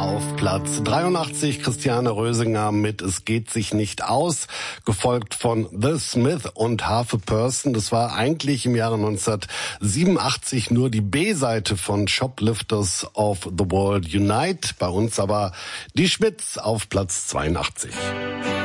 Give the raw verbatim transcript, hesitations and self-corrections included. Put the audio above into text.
Auf Platz dreiundachtzig Christiane Rösinger mit Es geht sich nicht aus, gefolgt von The Smith und Half a Person. Das war eigentlich im Jahre neunzehnhundertsiebenundachtzig nur die B-Seite von Shoplifters of the World Unite. Bei uns aber die Schmitz auf Platz zweiundachtzig.